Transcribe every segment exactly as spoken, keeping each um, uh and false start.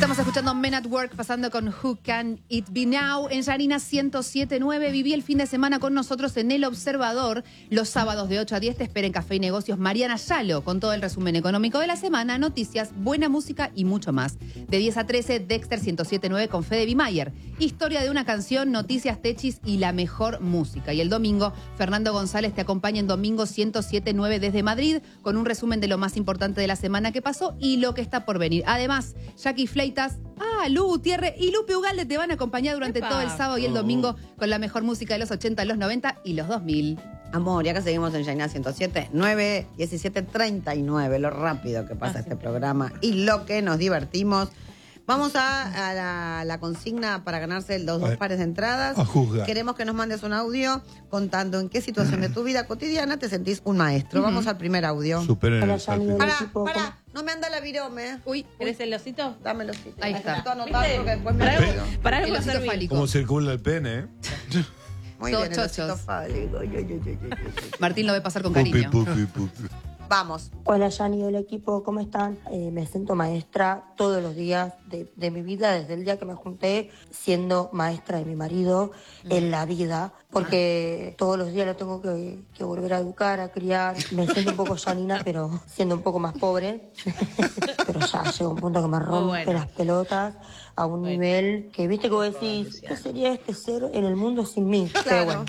Estamos escuchando Men at Work, pasando con Who Can It Be Now. En Yanina ciento siete punto nueve, viví el fin de semana con nosotros en El Observador. Los sábados de ocho a diez te espera en Café y Negocios Mariana Yalo, con todo el resumen económico de la semana, noticias, buena música y mucho más. De diez a trece, Dexter ciento siete punto nueve con Fede Bimayer. Historia de una canción, noticias techis y la mejor música. Y el domingo, Fernando González te acompaña en Domingo ciento siete punto nueve desde Madrid, con un resumen de lo más importante de la semana que pasó y lo que está por venir. Además, Jackie Fleitas, ah, Lu Gutiérrez y Lupe Ugalde te van a acompañar durante ¡Epa! todo el sábado y el domingo con la mejor música de los ochenta, los noventa y los dos mil. Amor, y acá seguimos en Yanina ciento siete punto nueve, diecisiete treinta y nueve, lo rápido que pasa Ah, este sí. programa y lo que nos divertimos. Vamos a, a la, la consigna para ganarse los dos Ay, pares de entradas. a juzgar. Queremos que nos mandes un audio contando en qué situación de tu vida cotidiana te sentís un maestro. Vamos al primer audio. Superen Hola, el Yanni, desafío. Pará, equipo, pará, no me anda la virome. Uy, ¿Querés el osito? Dámelo, sí. Ahí está. Necesito anotar ¿Viste? porque después me Para olvido. algo, para algo el va a osito servir. fálico. ¿Cómo circula el pene? eh? Muy Todos bien, el osito chochos. fálico. Ay, ay, ay, ay, ay, ay. Martín lo ve pasar con Pupi, cariño. pupi, pupi. Vamos. Hola Yanni, hola equipo, ¿cómo están? Eh, me siento maestra todos los días de, de mi vida, desde el día que me junté siendo maestra de mi marido en la vida, porque todos los días lo tengo que, que volver a educar, a criar. Me siento un poco Yanina, pero siendo un poco más pobre. Pero ya llega un punto que me rompe bueno. las pelotas a un Bueno. nivel que, viste, que vos decís, ¿qué sería este ser en el mundo sin mí? Pero bueno.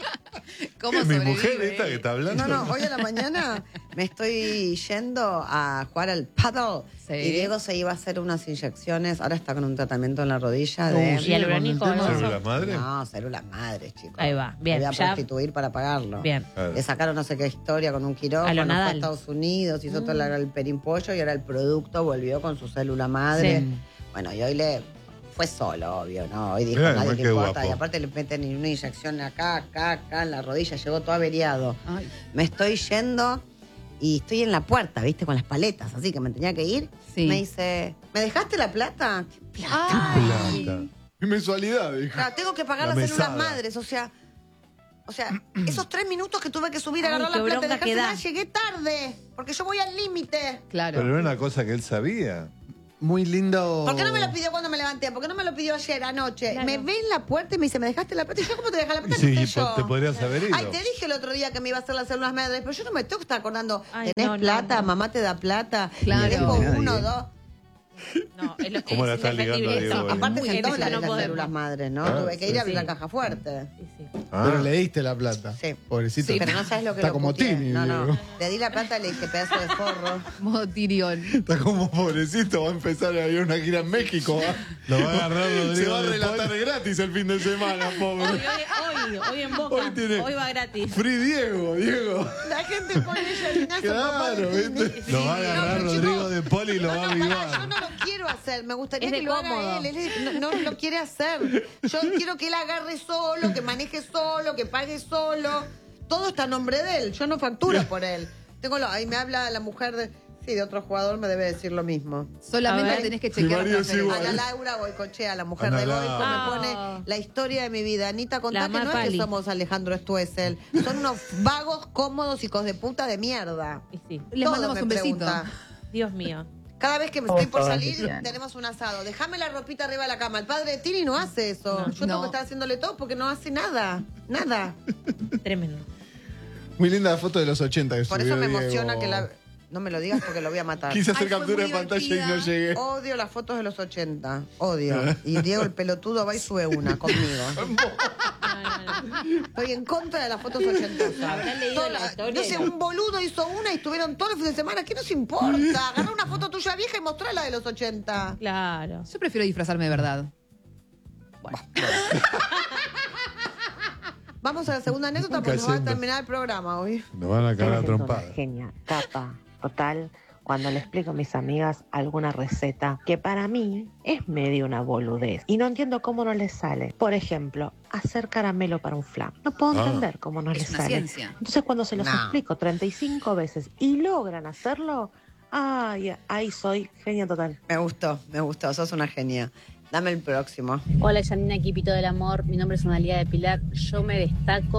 ¿Cómo Mi sobrevive? mujer esta que está hablando. No, no, hoy a la mañana me estoy yendo a jugar al paddle. Sí. Y Diego se iba a hacer unas inyecciones. Ahora está con un tratamiento en la rodilla de. ¿Y hialurónico? ¿Con el tema algo? ¿Células madre? No, células madres, chicos. Ahí va, bien, Le voy a ya- prostituir para pagarlo. Bien. Claro. Le sacaron no sé qué historia con un A quirófano, lo fue a Nadal. Estados Unidos, hizo todo el, el perimpollo y ahora el producto volvió con su célula madre. Sí. Bueno, y hoy le fue solo, obvio, ¿no? Hoy dijo, Mirá, nadie además le qué importa. guapo. Y aparte le meten una inyección acá, acá, acá, en la rodilla, llegó todo averiado. Ay, Me estoy yendo y estoy en la puerta, ¿viste? Con las paletas, así que me tenía que ir. Sí. Me dice, ¿me dejaste la plata? ¿Qué plata? Ay. Plata. Mi mensualidad, dijo. Claro, tengo que pagar La las células mesada. madres, o sea... O sea, esos tres minutos que tuve que subir a Ay, agarrar qué la plata y bronca que dejársela, da. llegué tarde, porque yo voy al límite. claro. Pero era una cosa que él sabía. Muy lindo. ¿Por qué no me lo pidió cuando me levanté? ¿Por qué no me lo pidió ayer, anoche? Claro. Me ve en la puerta y me dice, ¿me dejaste la plata? Y yo, ¿cómo te dejé la plata? Sí, ¿Qué sé yo? te podrías haber ido. Ay, te dije el otro día que me iba a hacer las células madres, pero yo no me tengo que estar acordando. Ay, ¿Tenés no, no, plata? no. ¿Mamá te da plata? Claro. ¿Te dejo Nadie. uno, dos? No, es, lo- ¿Cómo es la estás ligando indefendible a Diego eso. ahí? Aparte Muy- sentó eso las no las podemos. células madres, ¿no? Ah, Tuve que ir a abrir sí. la caja fuerte. Sí, sí. Ah. Pero le diste la plata. Sí. Pobrecito. Pero no sabes lo que Está lo como puteé. Tini. No, no. Diego. Le di la plata y le dije, pedazo de forro. Modo Tirión. Está como pobrecito. Va a empezar a ir a una gira en México. ¿va? Lo va a agarrar Se Rodrigo va a de relatar Paul. gratis el fin de semana, Hoy, pobre. hoy, hoy, hoy en Boca. Hoy Hoy, tiene- va gratis. Free Diego, Diego. La gente pone Yaninazo, papá de Claro, Tini. ¿viste? Lo va a agarrar No, pero Rodrigo chicos, de Paul y lo va a No, no, pará, yo avivar. no lo quiero hacer. Me gustaría Es de que lo haga cómodo. él. Él es- no, no lo quiere hacer. Yo quiero que él agarre solo, que maneje solo, que pague solo. Todo está a nombre de él. Yo no facturo por él. Tengo lo, ahí me habla la mujer de, sí, de otro jugador, me debe decir lo mismo. Solamente A ver. tenés que Mi chequear marido las es igual. referencias. Ana Laura Boicochea, la mujer Ana de Goico, Laura. me pone Ah. la historia de mi vida. Anita, contá La que no es Mapali. que somos Alejandro Stuessel. Son unos vagos, cómodos, hijos de puta de mierda. Y sí. Les Todo mandamos me un besito. pregunta. Dios mío. Cada vez que me estoy por salir, tenemos un asado. Déjame la ropita arriba de la cama. El padre de Tini no hace eso. No. Yo tengo No. que estar haciéndole todo porque no hace nada. Nada. Tremendo. Muy linda la foto de los ochenta que Por subió eso me Diego. emociona que la... No me lo digas porque lo voy a matar. Quise hacer Ay, fue captura muy de pantalla y no divertida. llegué. Odio las fotos de los ochenta. Odio. Y Diego el pelotudo va y sube una conmigo. No, no, no. Estoy en contra de las fotos ochentosas. Habrá leído Toda la la- historia no y sé, no. un boludo hizo una y estuvieron todo el fin de semana. ¿Qué nos importa? Agarra una foto tuya vieja y mostrá la de los ochenta. Claro. Yo prefiero disfrazarme de verdad. Vamos a la segunda anécdota porque nos va a Cayendo. terminar el programa hoy. Nos van a cagar a Eres una trompada. genia, capa, total. Cuando le explico a mis amigas alguna receta que para mí es medio una boludez y no entiendo cómo no les sale. Por ejemplo, hacer caramelo para un flan. No puedo Ah. entender cómo no Es les una sale. ciencia. Entonces cuando se los No. explico treinta y cinco veces y logran hacerlo, ay, ahí soy genia total. Me gustó, me gustó. Sos una genia. Dame el próximo. Hola Yanina, equipito del amor. Mi nombre es Analia de Pilar. Yo me destaco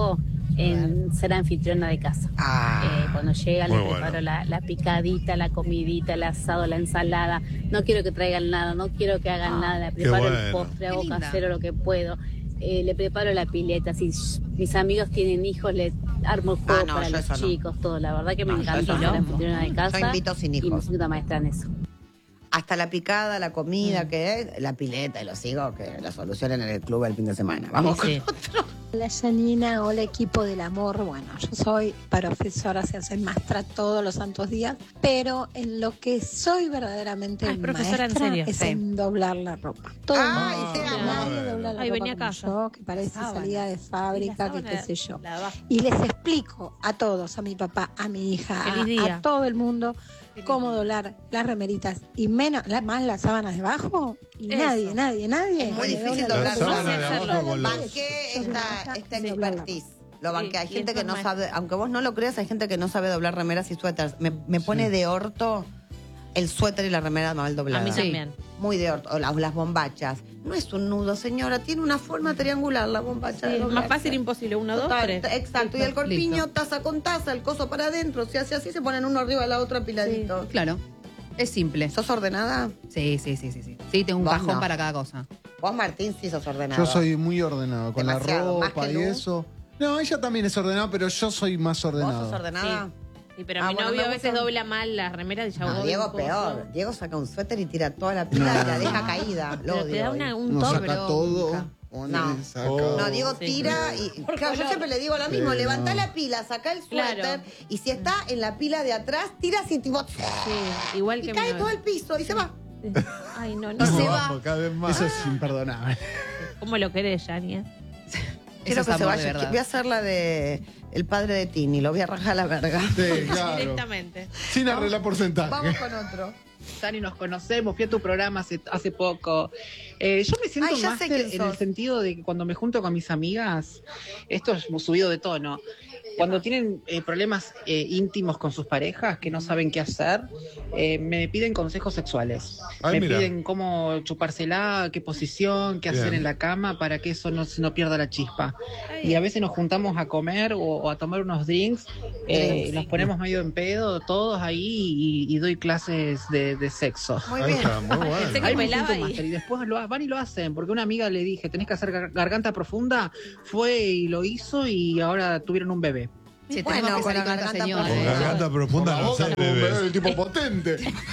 en ser anfitriona de casa. Ah. Eh, cuando llega Muy le bueno. preparo la, la picadita, la comidita, el asado, la ensalada. No quiero que traigan nada, no quiero que hagan nada. Le preparo bueno. el postre, hago Qué linda. casero lo que puedo. Eh, le preparo la pileta. Si sh- mis amigos tienen hijos, le armo el juego Ah, no, para yo los eso no. chicos, todo. La verdad que me No, yo encanta eso ser no. anfitriona de casa. Yo invito sin Y me hijos. siento maestra en eso. Hasta la picada, la comida, que es la pileta y los hijos, que la solucionen en el club el fin de semana. Vamos con Sí. otro. Hola Janina, hola equipo del amor. Bueno, yo soy profesora, se hace maestra todos los santos días, pero en lo que soy verdaderamente Ah, es profesora en maestra serio. es Sí. en doblar la ropa. Todo Ay, el mundo, te amo. nadie dobla la Ay, ropa venía a como casa. yo, que parece Sábana. salida de fábrica, La que sábana qué sé yo. la baja. Y les explico a todos, a mi papá, a mi hija, Feliz a, día. a todo el mundo, cómo doblar las remeritas y menos, la- más las sábanas debajo. Y Eso. nadie, nadie, nadie. Es muy le difícil dobla doblar La la ropa. sábana de hacerlo. abajo con los... Banqué esta, esta Sí, doblarla. expertise. Lo banqué. Sí, Hay y gente que no entonces sabe, aunque vos no lo creas, hay gente que no sabe doblar remeras y suéteres. Me, me pone de orto el suéter y la remera mal doblada. A mí Sí. también. Muy de orto. O las, las bombachas. No es un nudo, señora. Tiene una forma triangular la bombacha. Sí, de es más doblarse. fácil, imposible. Uno, dos, Total, tres. Exacto. Y el corpiño, Listo. taza con taza, el coso para adentro. Se hace así, se ponen uno arriba de la otra apiladito. Claro. Es simple. ¿Sos ordenada? Sí, sí, sí, sí. Sí, sí tengo un Vos cajón no. para cada cosa. Vos, Martín, sí sos ordenado. Yo soy muy ordenado con Demasiado, la más ropa que y Lu. eso. No, ella también es ordenada, pero yo soy más ¿Vos ordenado. sos ordenada? Sí, pero Ah, mi bueno, novio me a veces gusta. dobla mal las remeras y ya No, voy Diego un poco. peor. Diego saca un suéter y tira toda la pila y la deja caída. Lo Pero te odio da hoy. una, un No, toque. saca bronca. todo. Pone, No. saca. Oh. No, Diego Sí. tira y. Claro, yo siempre le digo lo mismo: Sí, levantá no. la pila, sacá el suéter Claro. y si está en la pila de atrás, tira así, tipo. Sí, igual Y que cae mi todo novio. el piso y se va. Ay, no, Y no. se No, va. vamos, cada vez más. Eso es imperdonable. ¿Cómo lo querés, Yani? eh? Quiero Eso que es se amor de vaya. verdad. Voy a hacer la de el padre de Tini, lo voy a rajar a la verga. Sí, claro. Directamente. Sin arreglar porcentaje. Vamos con otro. Dani, nos conocemos, fui a tu programa hace, hace poco. Eh, yo me siento Ay, ya sé máster quién en el sos. sentido de que cuando me junto con mis amigas, esto es subido de tono, cuando tienen eh, problemas eh, íntimos con sus parejas que no saben qué hacer, eh, me piden consejos sexuales. Ay, me mira. piden cómo chupársela, qué posición, qué Bien. hacer en la cama para que eso no, se- no pierda la chispa. Y a veces nos juntamos a comer o, o a tomar unos drinks, eh, Drinks. y nos ponemos medio en pedo, todos ahí, y, y doy clases de, de sexo. Muy Ahí bien. está, muy bueno. Pensé que Ahí me pelaba siento y- máster y después lo, ha- van y lo hacen, porque una amiga le dije, tenés que hacer gar- garganta profunda, fue y lo hizo y ahora tuvieron un bebé. Sí, Bueno, tenemos que con salir la con esta garganta señora. Con eh. garganta Por profunda la no boca sé, como un bebé. bebé, el tipo potente.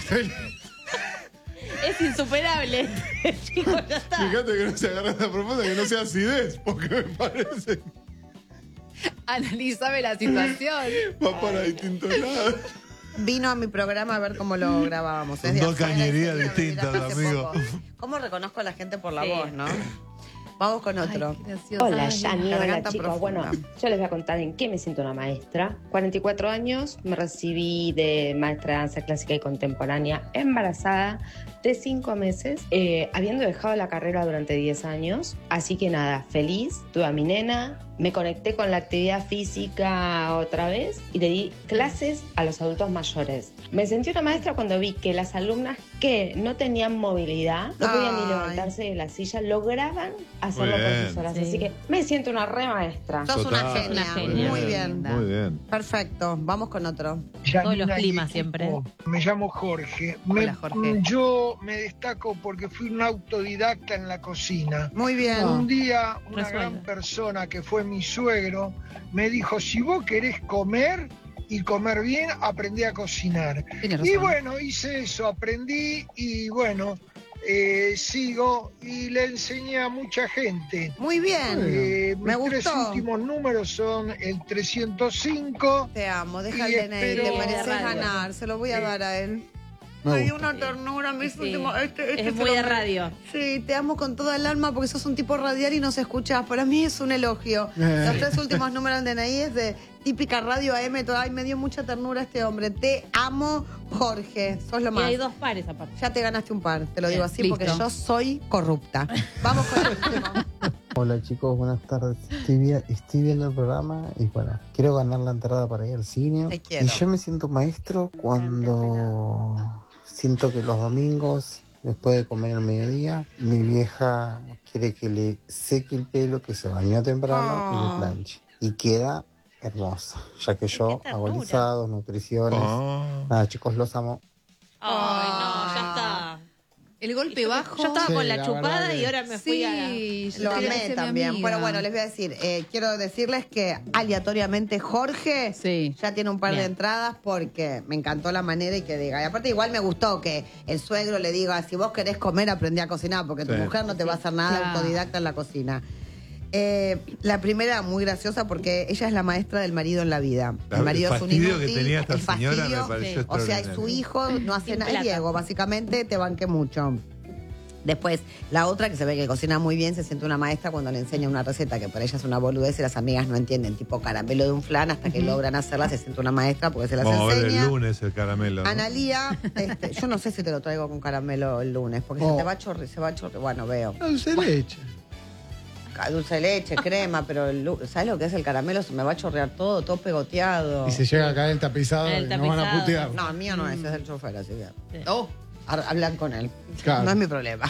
Es insuperable. Chicos, ya está. Fíjate que no sea garganta profunda, que no sea acidez, porque me parece Analizame la situación. va para distintos lados. Vino a mi programa a ver cómo lo grabábamos. Es de Dos afuera, cañerías y se vino a vivir distintas, acá hace amigo. poco. ¿Cómo reconozco a la gente por la Sí. voz, no? Vamos con otro. Ay, qué graciosa. Hola, Ay, Yani, hola garganta chicos. profunda. Bueno, yo les voy a contar en qué me siento una maestra. cuarenta y cuatro años, me recibí de maestra de danza clásica y contemporánea, embarazada de cinco meses, eh, habiendo dejado la carrera durante diez años. Así que nada, feliz, tuve a mi nena, me conecté con la actividad física otra vez y le di clases a los adultos mayores. Me sentí una maestra cuando vi que las alumnas que no tenían movilidad, no podían ni Ay. levantarse de la silla, lograban hacerlo Muy por bien. sí solas. Sí. Así que me siento una re maestra. Sos una Total. genia. Una genia. Muy bien. Muy bien. Perfecto. Vamos con otro. Todos los Janina y climas equipo, siempre. Me llamo Jorge. Hola, Me- Jorge. Yo me destaco porque fui un autodidacta en la cocina. Muy bien. Un día una Resuelve. gran persona que fue mi suegro me dijo, si vos querés comer y comer bien, aprendí a cocinar. Tienes Y razón. bueno, hice eso, aprendí y bueno, eh, sigo y le enseñé a mucha gente. Muy bien. Eh, Me mis tres gustó. últimos números son el trescientos cinco. Te amo. Deja el Y D N I. espero- Te mereces Radio. ganar. Se lo voy a Sí. dar a él. Me Ay, gusta. una ternura, mis Sí. últimos. Este, este Es se muy lo de mere- radio. Sí, te amo con toda el alma porque sos un tipo radial y nos escuchás. Para mí es un elogio. Eh. Los tres últimos números del D N I es de típica radio A M. todo. Ay, me dio mucha ternura este hombre. Te amo, Jorge. Sos lo Y más. hay dos pares aparte. Ya te ganaste un par, te lo digo Bien, así listo. porque yo soy corrupta. Vamos con el último. Hola chicos, buenas tardes. Estoy, vi- estoy viendo el programa y bueno, quiero ganar la entrada para ir al cine. Te quiero. Y yo me siento maestro cuando siento que los domingos, después de comer al mediodía, mi vieja quiere que le seque el pelo, que se bañó temprano y Oh. le planche. y queda hermosa, ya que yo hago lisados, nutriciones. Oh. Nada, chicos, los amo. Ay, no, ya está. El golpe yo, bajo. Yo estaba Sí, con la, la chupada verdad que- y ahora me fui Sí, a... yo Lo quería amé ser mi también. amiga. Bueno, bueno, les voy a decir, eh, quiero decirles que aleatoriamente Jorge Sí. ya tiene un par de Bien. entradas porque me encantó la manera y que diga. Y aparte igual me gustó que el suegro le diga, si vos querés comer, aprendí a cocinar, porque tu Sí. mujer no te va a hacer nada Claro. autodidacta en la cocina. Eh, la primera muy graciosa porque ella es la maestra del marido en la vida. La- El marido el es un fastidio inútil, que tenía esta el señora fastidio, me pareció o sea, extraordinario. su hijo no hace Sin nada, plata. Diego, básicamente te banque mucho. Después, la otra que se ve que cocina muy bien, se siente una maestra cuando le enseña una receta que para ella es una boludez y las amigas no entienden, tipo caramelo de un flan, hasta que logran hacerla, se siente una maestra porque se las Vamos a ver enseña. el lunes el caramelo. ¿no? Analía, este, yo no sé si te lo traigo con caramelo el lunes, porque se Oh. te va a chorrear, se va a chorrear, bueno, veo. Dulce de leche. Dulce de leche, crema, pero el lu- ¿sabes lo que es el caramelo? Se me va a chorrear todo, todo pegoteado. Y se llega acá el tapizado El y nos van a tapizado. putear. No, el mío no es, es del chofer, así que... Sí. Oh, Har- Hablan con él. Claro. No es mi problema.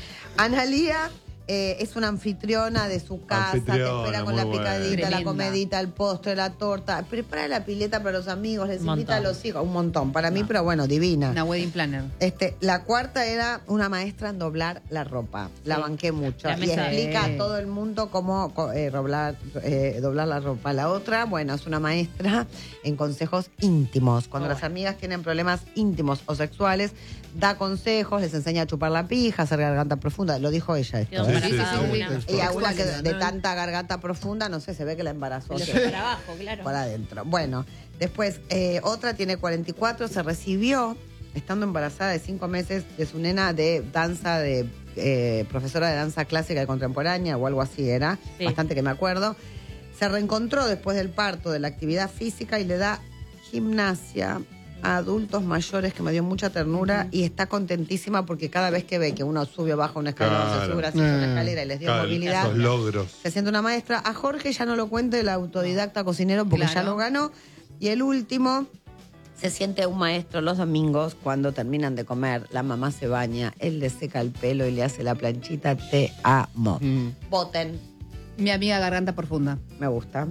Analía eh, es una anfitriona de su casa, te Anfitriona, espera con muy la buena. picadita, la Tremenda. comedita, el postre, la torta. Prepara la pileta para los amigos, les Un invita a montón. los hijos. Un montón. Para mí, pero bueno, divina. una wedding planner. Este, la cuarta era una maestra en doblar la ropa. La Sí. banqué mucho. La Y mesa. explica Sí. a todo el mundo cómo co- eh, doblar, eh, doblar la ropa. La otra, bueno, es una maestra en consejos íntimos. Cuando Oh. las amigas tienen problemas íntimos o sexuales, da consejos, les enseña a chupar la pija, hacer garganta profunda. Lo dijo ella esto. Quedó Sí, embarazada sí, sí. una. Y a una que Sexualidad, de ¿no? tanta garganta profunda, no sé, se ve que la embarazó. Se le Sí. fue para abajo, claro. Para adentro. Bueno, después, eh, otra tiene cuarenta y cuatro, se recibió, estando embarazada de cinco meses, de su nena de danza, de eh, profesora de danza clásica y contemporánea, o algo así era, Sí. bastante que me acuerdo. Se reencontró después del parto de la actividad física y le da gimnasia a adultos mayores, que me dio mucha ternura, y está contentísima porque cada vez que ve que uno sube o baja una escalera, Claro. se sube así una Eh, escalera y les dio Claro, movilidad, esos logros. se siente una maestra. A Jorge ya no lo cuente el autodidacta cocinero porque Claro. ya lo ganó. Y el último, se siente un maestro los domingos cuando terminan de comer, la mamá se baña, él le seca el pelo y le hace la planchita, te amo. Mm. Voten, Mi amiga Garganta Profunda. me gusta.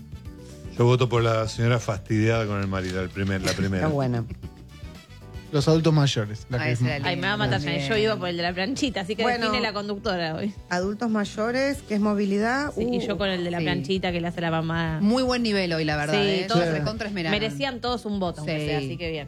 Yo voto por la señora fastidiada con el marido, el primer, la primera. Está buena. Los adultos mayores. La Ah, que- esa era Ay, me va a matar, linda. Yo iba por el de la planchita, así que Bueno. define la conductora hoy. Adultos mayores, que es movilidad. Sí, y uh, yo con el de la sí. planchita que le hace la mamá. Muy buen nivel hoy, la verdad. Sí, ¿eh? todos Se Sí. recontra esmeraron. Merecían todos un voto, aunque Sí. sea, así que bien.